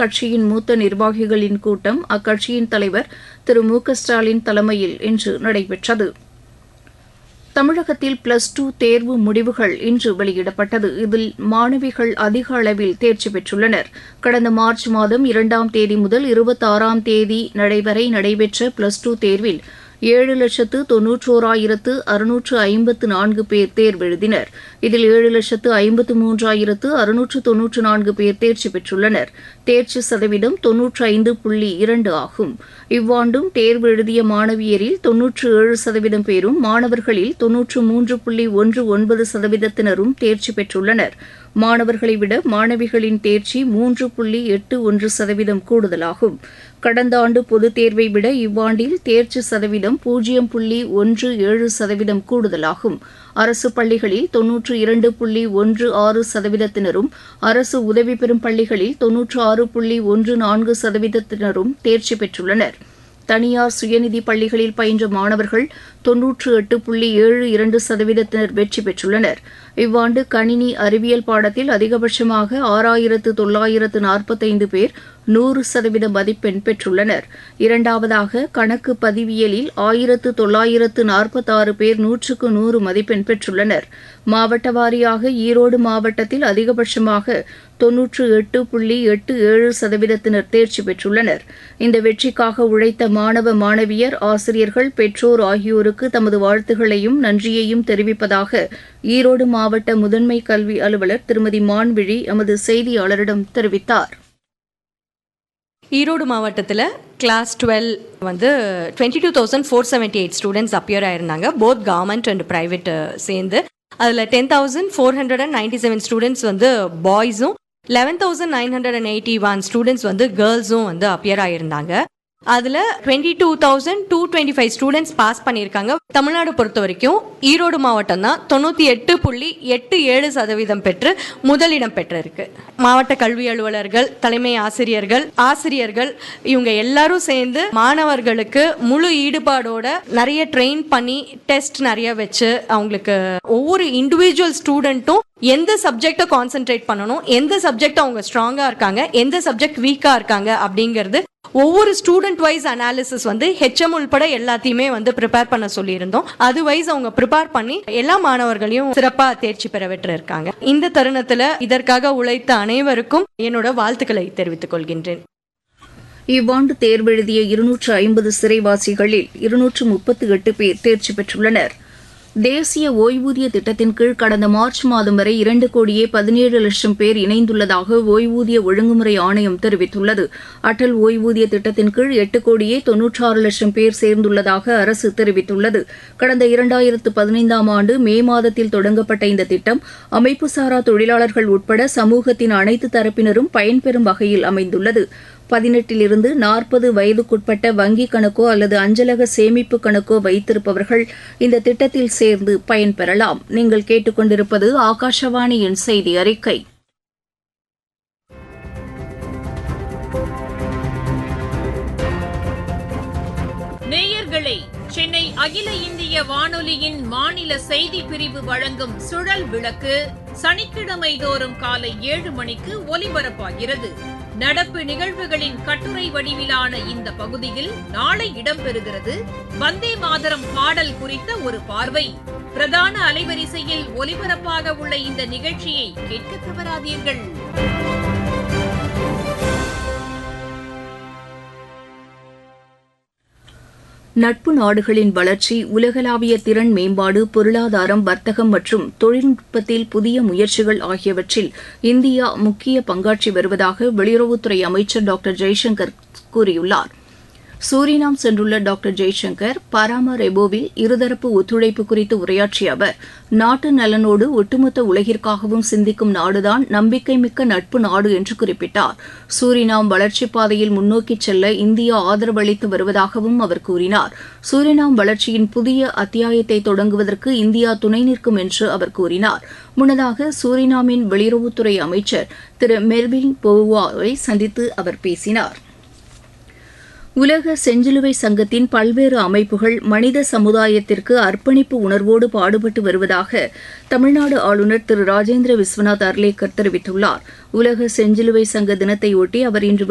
கட்சியின் மூத்த நிர்வாகிகளின் கூட்டம் அக்கட்சியின் தலைவர் திரு மு க ஸ்டாலின் தலைமையில் இன்று நடைபெற்றது. தமிழகத்தில் +2 தேர்வு முடிவுகள் இன்று வெளியிடப்பட்டது. இதில் மாணவிகள் அதிக அளவில் தேர்ச்சி பெற்றுள்ளனர். கடந்த மார்ச் மாதம் 2ஆம் தேதி முதல் 26ஆம் தேதி வரை நடைபெற்ற +2 தேர்வில் 7,91,654 பேர் தேர்வெழுதினர். இதில் 7,53,694 பேர் தேர்ச்சி பெற்றுள்ளனர். தேர்ச்சி சதவீதம் 95.2 ஆகும். இவ்வாண்டும் தேர்வு எழுதிய மாணவியரில் 97% பேரும் மாணவர்களில் 93.19% தேர்ச்சி பெற்றுள்ளனர். மாணவர்களை விட மாணவிகளின் தேர்ச்சி 3.81% கூடுதலாகும். கடந்த ஆண்டு பொதுத் தேர்வை விட இவ்வாண்டில் தேர்ச்சி சதவீதம் 0.17% கூடுதலாகும். அரசு பள்ளிகளில் 92.16%, அரசு உதவி பெறும் பள்ளிகளில் 96.14% தேர்ச்சி பெற்றுள்ளனர். தனியார் சுயநிதி பள்ளிகளில் பயின்ற மாணவர்கள் 98.72% வெற்றி பெற்றுள்ளனர். இவ்வாண்டு கணினி அறிவியல் பாடத்தில் அதிகபட்சமாக 6,945 பேர் 100% மதிப்பெண் பெற்றுள்ளனர். இரண்டாவதாக கணக்கு பதிவியலில் 1,946 பேர் 100க்கு 100 மதிப்பெண் பெற்றுள்ளனர். மாவட்ட வாரியாக ஈரோடு மாவட்டத்தில் அதிகபட்சமாக 98.87% தேர்ச்சி பெற்றுள்ளனர். இந்த வெற்றிக்காக உழைத்த மாணவ மாணவியர், ஆசிரியர்கள், பெற்றோர் ஆகியோருக்கு தமது வாழ்த்துகளையும் நன்றியையும் தெரிவிப்பதாக ஈரோடு மாவட்ட முதன்மை கல்வி அலுவலர் திருமதி மான்விழி எமது செய்தியாளரிடம் தெரிவித்தார். ஈரோடு மாவட்டத்தில் கிளாஸ் 12 வந்து 22,478 students appear ஆயிருந்தாங்க. Both government and private சேர்ந்து. அதில் 10,497 ஸ்டூடெண்ட்ஸ் வந்து பாய்ஸும் 11,981 ஸ்டூடெண்ட்ஸ் வந்து கேர்ள்ஸும் வந்து அப்பியர் ஆயிருந்தாங்க. அதில் 22,225 ஸ்டூடெண்ட்ஸ் பாஸ் பண்ணியிருக்காங்க. தமிழ்நாடு பொறுத்த வரைக்கும் ஈரோடு மாவட்டம் தான் 98.87% பெற்று முதலிடம் பெற்றிருக்கு. மாவட்ட கல்வி அலுவலர்கள், தலைமை ஆசிரியர்கள் இவங்க எல்லாரும் சேர்ந்து மாணவர்களுக்கு முழு ஈடுபாடோட நிறைய ட்ரெயின் பண்ணி டெஸ்ட் நிறைய வச்சு அவங்களுக்கு ஒவ்வொரு இண்டிவிஜுவல் ஸ்டூடெண்ட்டும் எந்த சப்ஜெக்டை கான்சென்ட்ரேட் பண்ணணும், எந்த சப்ஜெக்ட் அவங்க ஸ்ட்ராங்கா இருக்காங்க, எந்த சப்ஜெக்ட் வீக்கா இருக்காங்க அப்படிங்கிறது ஒவ்வொரு ஸ்டூடெண்ட் வைஸ் அனாலிசிஸ் வந்து ஹெச்எம் உள்பட எல்லாத்தையுமே வந்து ப்ரிப்பேர் பண்ண சொல்லியிருந்தோம். அது வைஸ் அவங்க ப்ரிப்பேர் பண்ணி எல்லா மாணவர்களையும் சிறப்பா தேர்ச்சி பெற பெற்றிருக்காங்க. இந்த தருணத்துல இதற்காக உழைத்த அனைவருக்கும் என்னோட வாழ்த்துக்களை தெரிவித்துக் கொள்கின்றேன். இவ்வாண்டு தேர்வெழுதிய 250 சிறைவாசிகளில் 238 பேர் தேர்ச்சி பெற்றுள்ளனர். தேசிய ஓய்வூதிய திட்டத்தின் கீழ் கடந்த மார்ச் மாதம் வரை 2,17,00,000 பேர் இணைந்துள்ளதாக ஓய்வூதிய ஒழுங்குமுறை ஆணையம் தெரிவித்துள்ளது. அடல் ஓய்வூதிய திட்டத்தின் கீழ் 8,96,00,000 பேர் சேர்ந்துள்ளதாக அரசு தெரிவித்துள்ளது. கடந்த 2015ஆம் ஆண்டு மே மாதத்தில் தொடங்கப்பட்ட இந்த திட்டம் அமைப்புசாரா தொழிலாளர்கள் உட்பட சமூகத்தின் அனைத்து தரப்பினரும் பயன்பெறும் வகையில் அமைந்துள்ளது. 18 - 40 வயதுக்குட்பட்ட வங்கிக் கணக்கோ அல்லது அஞ்சலக சேமிப்பு கணக்கோ வைத்திருப்பவர்கள் இந்த திட்டத்தில் சேர்ந்து பயன்பெறலாம். நீங்கள் கேட்டுக்கொண்டிருப்பது ஆகாஷவாணியின் செய்தி அறிக்கை. நேயர்களே, சென்னை அகில இந்திய வானொலியின் மாநில செய்தி பிரிவு வழங்கும் சுழல் விளக்கு சனிக்கிழமை தோறும் காலை 7 மணிக்கு ஒலிபரப்பாகிறது. நடப்பு நிகழ்வுகளின் கட்டுரை வடிவிலான இந்த பகுதியில் நாளை இடம்பெறுகிறது வந்தே மாதரம் பாடல் குறித்த ஒரு பார்வை. பிரதான அலைவரிசையில் ஒலிபரப்பாக உள்ள இந்த நிகழ்ச்சியை கேட்க தவறாதீர்கள். நட்பு நாடுகளின் வளர்ச்சி, உலகளாவிய திறன் மேம்பாடு, பொருளாதாரம், வர்த்தகம் மற்றும் தொழில்நுட்பத்தில் புதிய முயற்சிகள் ஆகியவற்றில் இந்தியா முக்கிய பங்காற்றி வருவதாக வெளியுறவுத்துறை அமைச்சர் டாக்டர் ஜெய்சங்கர் கூறியுள்ளார். சூரினாம் சென்றுள்ள டாக்டர் ஜெய்சங்கர் பராமரெபோவில் இருதரப்பு ஒத்துழைப்பு குறித்து உரையாற்றிய அவர், நாட்டு நலனோடு ஒட்டுமொத்த உலகிற்காகவும் சிந்திக்கும் நாடுதான் நம்பிக்கைமிக்க நட்பு நாடு என்று குறிப்பிட்டார். சூரினாம் வளர்ச்சிப் பாதையில் முன்னோக்கிச் செல்ல இந்தியா ஆதரவு அளித்து வருவதாகவும் அவர் கூறினார். சூரினாம் வளர்ச்சியின் புதிய அத்தியாயத்தை தொடங்குவதற்கு இந்தியா துணை நிற்கும் என்று அவர் கூறினார். முன்னதாக சூரினாமின் வெளியுறவுத்துறை அமைச்சர் திரு மெர்வின் போவாவை சந்தித்து அவர் பேசினார். உலக செஞ்சிலுவை சங்கத்தின் பல்வேறு அமைப்புகள் மனித சமுதாயத்திற்கு அர்ப்பணிப்பு உணர்வோடு பாடுபட்டு வருவதாக தமிழ்நாடு ஆளுநர் திரு ராஜேந்திர விஸ்வநாத் அர்லேக்கர் தெரிவித்துள்ளார். உலக செஞ்சிலுவை சங்க தினத்தையொட்டி அவர் இன்று